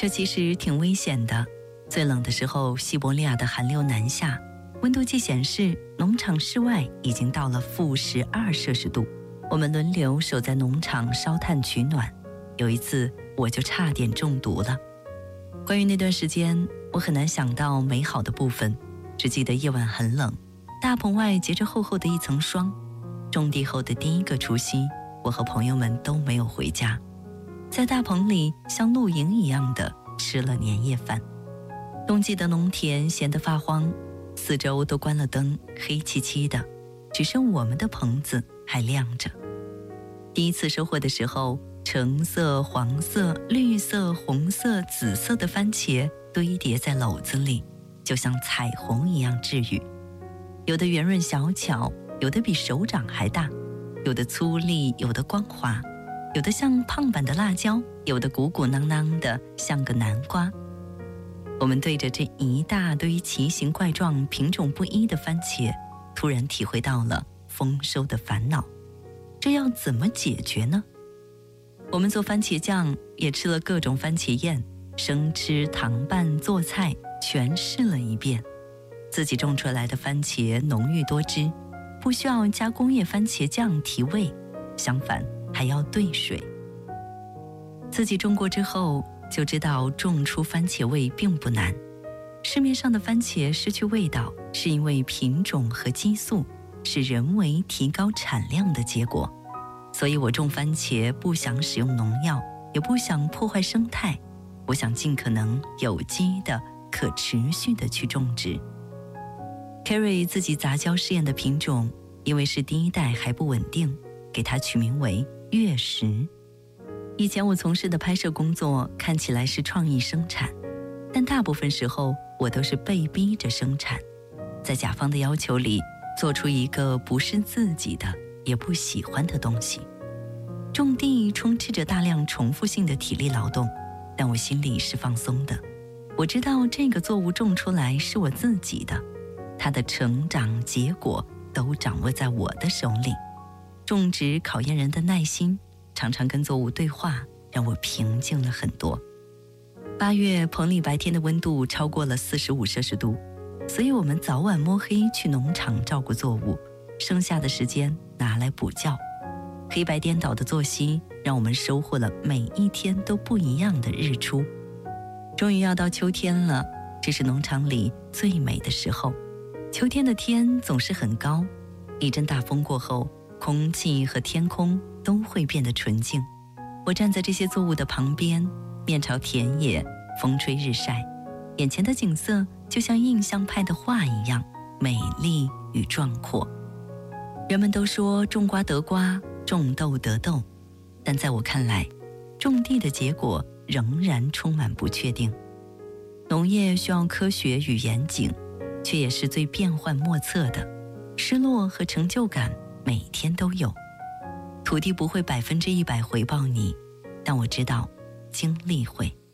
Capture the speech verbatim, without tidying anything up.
这其实挺危险的。最冷的时候，西伯利亚的寒流南下，温度计显示农场室外已经到了负十二摄氏度。我们轮流守在农场烧炭取暖，有一次我就差点中毒了。关于那段时间，我很难想到美好的部分，只记得夜晚很冷，大棚外结着厚厚的一层霜。种地后的第一个除夕，我和朋友们都没有回家，在大棚里像露营一样的吃了年夜饭。冬季的农田闲得发慌，四周都关了灯，黑漆漆的，只剩我们的棚子还亮着。第一次收获的时候，橙色、黄色、绿色、红色、紫色的番茄堆叠在篓子里，就像彩虹一样治愈。有的圆润小巧，有的比手掌还大，有的粗粝，有的光滑，有的像胖版的辣椒，有的鼓鼓囊囊的像个南瓜。我们对着这一大堆奇形怪状、品种不一的番茄，突然体会到了丰收的烦恼。这要怎么解决呢？我们做番茄酱，也吃了各种番茄宴，生吃、糖拌、做菜，全试了一遍。自己种出来的番茄浓郁多汁，不需要加工业番茄酱提味，相反还要兑水。自己种过之后，就知道种出番茄味并不难。市面上的番茄失去味道，是因为品种和激素是人为提高产量的结果。所以我种番茄不想使用农药，也不想破坏生态，我想尽可能有机的、可持续的去种植。Carrie 自己杂交试验的品种，因为是第一代还不稳定，给它取名为月食。以前我从事的拍摄工作看起来是创意生产，但大部分时候我都是被逼着生产，在甲方的要求里做出一个不是自己的也不喜欢的东西。种地充斥着大量重复性的体力劳动，但我心里是放松的。我知道这个作物种出来是我自己的，它的成长结果都掌握在我的手里。种植考验人的耐心，常常跟作物对话，让我平静了很多。八月棚里白天的温度超过了四十五摄氏度，所以我们早晚摸黑去农场照顾作物，剩下的时间拿来补觉。黑白颠倒的作息让我们收获了每一天都不一样的日出。终于要到秋天了，这是农场里最美的时候。秋天的天总是很高，一阵大风过后，空气和天空都会变得纯净。我站在这些作物的旁边，面朝田野，风吹日晒，眼前的景色就像印象派的画一样美丽与壮阔。人们都说种瓜得瓜，种豆得豆，但在我看来，种地的结果仍然充满不确定。农业需要科学与严谨，却也是最变幻莫测的，失落和成就感每天都有。土地不会百分之一百回报你，但我知道经历会。